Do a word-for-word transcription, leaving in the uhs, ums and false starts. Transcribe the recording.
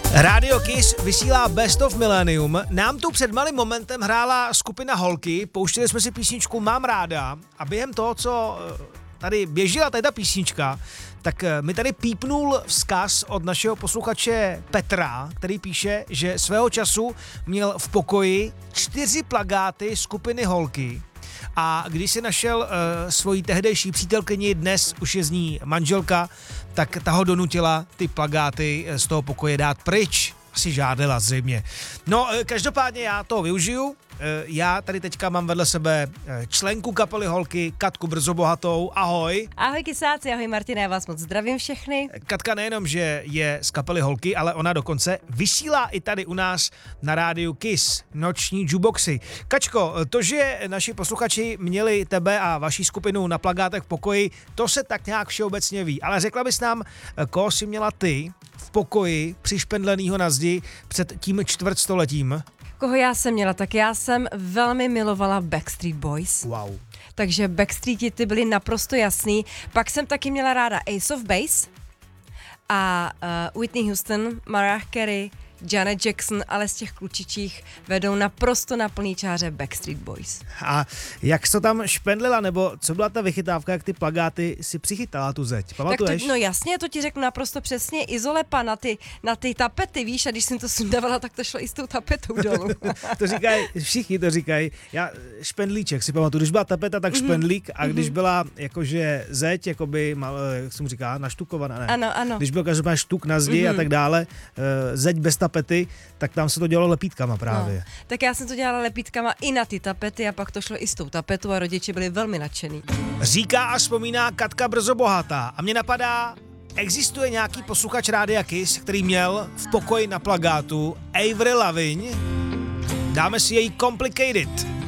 Radio Kiss vysílá Best of Millennium. Nám tu před malým momentem hrála skupina Holky, pouštěli jsme si písničku Mám ráda a během toho, co tady běžela tady ta písnička, tak mi tady pípnul vzkaz od našeho posluchače Petra, který píše, že svého času měl v pokoji čtyři plakáty skupiny Holky. A když si našel uh, svoji tehdejší přítelkyni, dnes už je z ní manželka, tak ta ho donutila ty plakáty z toho pokoje dát pryč. Asi žádala zřejmě. No, každopádně já to využiju. Já tady teďka mám vedle sebe členku kapely Holky, Katku Brzobohatou. Ahoj. Ahoj kysáci, ahoj Martina, já vás moc zdravím všechny. Katka nejenom, že je z kapely Holky, ale ona dokonce vysílá i tady u nás na rádiu Kiss, noční jukeboxy. Kačko, to, že naši posluchači měli tebe a vaší skupinu na plakátech v pokoji, to se tak nějak všeobecně ví. Ale řekla bys nám, koho jsi měla ty v pokoji přišpendlenýho na zdi před tím čtvrtstoletím? Koho já jsem měla, tak já jsem velmi milovala Backstreet Boys. Wow. Takže Backstreeti ty byly naprosto jasný. Pak jsem taky měla ráda Ace of Base a uh, Whitney Houston, Mariah Carey, Janet Jackson, ale z těch klučičích vedou naprosto na plný čáře Backstreet Boys. A jak jsi to tam špendlila, nebo co byla ta vychytávka, jak ty plakáty si přichytala tu zeď? Pamatuješ? Tak to, no jasně, to ti řeknu naprosto přesně. Izolepa na ty, na ty tapety, víš, a když jsem to sundavala, tak to šlo i s tou tapetou dolů. To říkají, všichni to říkají. Já špendlíček si pamatuju, když byla tapeta, tak mm-hmm. špendlík, a když mm-hmm. byla jakože zeď, jakoby, jak se mu říká, naštukovaná, ne? Ano, ano. Když byl každopádně štuk na zdi mm-hmm. a tak dále, zeď bez tapety, tak tam se to dělalo lepítkama právě. No, tak já jsem to dělala lepítkama i na ty tapety a pak to šlo i s tou tapetou a rodiče byli velmi nadšený. Říká a vzpomíná Katka Brzobohatá a mě napadá, existuje nějaký posluchač Rádia Kiss, který měl v pokoji na plakátu Avril Lavigne? Dáme si její Complicated.